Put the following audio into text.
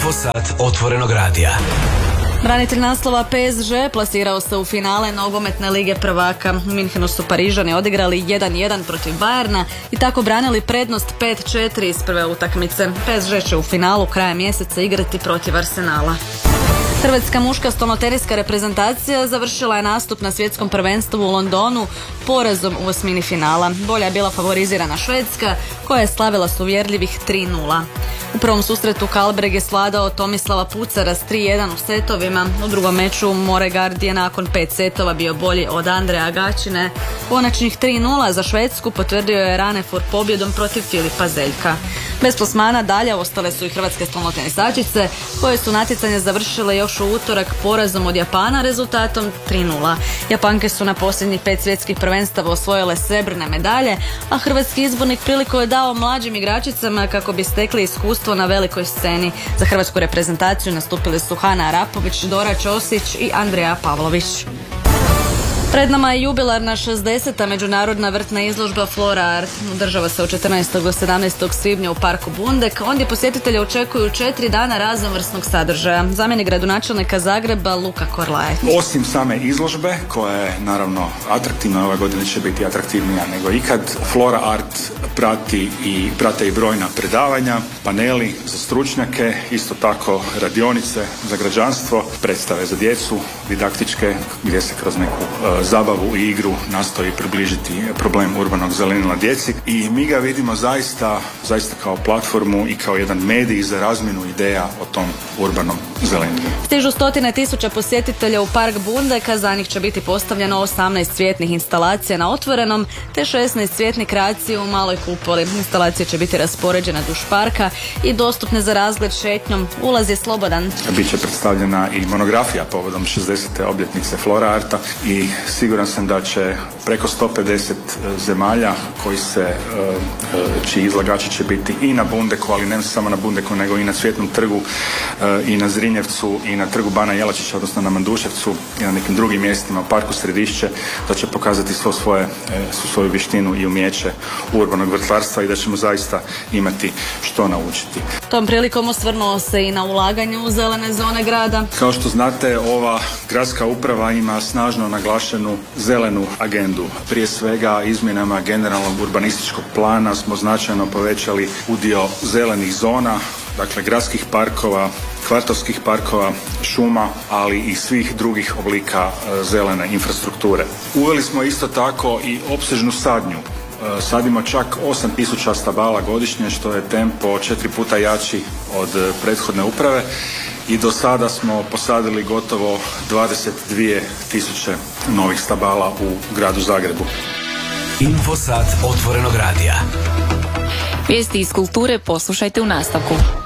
Infosat otvorenog radija. Branitelj naslova PSG plasirao se u finale nogometne lige prvaka. U Minhenu su Parižani odigrali 1-1 protiv Bayerna i tako branili prednost 5-4 iz prve utakmice. PSG će u finalu krajem mjeseca igrati protiv Arsenala. Hrvatska muška stolnoteniska reprezentacija završila je nastup na svjetskom prvenstvu u Londonu porazom u osmini finala. Bolja je bila favorizirana Švedska koja je slavila s uvjerljivih 3-0. U prvom susretu Karlberg je svladao Tomislava Pucara s 3-1 u setovima. U drugom meču Moregard je nakon 5 setova bio bolji od Andreja Gačine. Konačnih 3-0 za Švedsku potvrdio je Ranefur pobjedom protiv Filipa Zeljka. Bez plasmana dalje ostale su i hrvatske stolnotenisačice koje su natjecanje završile još u utorak porazom od Japana rezultatom 3-0. Japanke su na posljednjih 5 svjetskih prvenstava osvojile srebrne medalje, a hrvatski izbornik priliku je dao mlađim igračicama kako bi stekli iskustvo na velikoj sceni. Za hrvatsku reprezentaciju nastupili su Hana Arapović, Dora Ćosić i Andreja Pavlović. Pred nama je jubilarna 60. međunarodna vrtna izložba Flora Art. Održava se od 14. do 17. svibnja u parku Bundek. Ondje posjetitelje očekuju 4 dana raznovrsnog sadržaja. Zamjenik gradonačelnika Zagreba Luka Korlaje. Osim same izložbe, koja je naravno atraktivna, ove godine će biti atraktivnija nego ikad, Flora Art prate i brojna predavanja, paneli za stručnjake, isto tako radionice za građanstvo, predstave za djecu, didaktičke, gdje se kroz neku zabavu i igru nastoji približiti problem urbanog zelenila djeci i mi ga vidimo zaista kao platformu i kao jedan medij za razmjenu ideja o tom urbanom zelenilu. Stižu 100.000 posjetitelja u park Bundeka, za njih će biti postavljeno 18 cvjetnih instalacija na otvorenom te 16 cvjetnih kreacija u maloj kupoli. Instalacije će biti raspoređene duž parka i dostupne za razgled šetnjom. Ulaz je slobodan. Biće predstavljena i monografija povodom 60. obljetnice Flora Arta i siguran sam da će preko 150 zemalja čiji izlagači će biti i na Bundeku, ali ne samo na Bundeku, nego i na Cvjetnom trgu i na Zrinjevcu i na trgu Bana Jelačića, odnosno na Manduševcu i na nekim drugim mjestima u parku Središće, da će pokazati svoju vještinu i umijeće urbanog vrtlarstva i da ćemo zaista imati što naučiti. Tom prilikom osvrnuo se i na ulaganje u zelene zone grada. Kao što znate, ova gradska uprava ima snažno naglašenu zelenu agendu. Prije svega izmjenama generalnog urbanističkog plana smo značajno povećali udio zelenih zona, dakle gradskih parkova, kvartovskih parkova, šuma, ali i svih drugih oblika zelene infrastrukture. Uveli smo isto tako i opsežnu sadnju. Sadimo čak 8.000 stabala godišnje, što je tempo 4 puta jači od prethodne uprave i do sada smo posadili gotovo 22.000 novih stabala u gradu Zagrebu. Infosat otvorenog radija. Vijesti iz kulture poslušajte u nastavku.